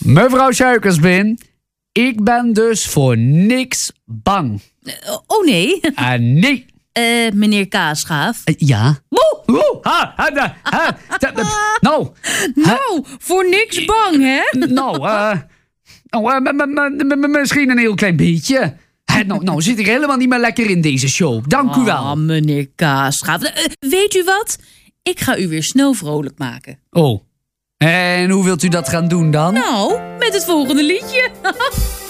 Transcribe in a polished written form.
Mevrouw Suikersbin, ik ben dus voor niks bang. Oh nee. Nee. Meneer Kaasgaaf. Ja. Woe! Nou, voor niks bang, hè? Misschien een heel klein beetje. Nou zit ik helemaal niet meer lekker in deze show. Dank u wel. Meneer Kaasgaaf. Weet u wat? Ik ga u weer snel vrolijk maken. Oh, en hoe wilt u dat gaan doen dan? Nou, met het volgende liedje.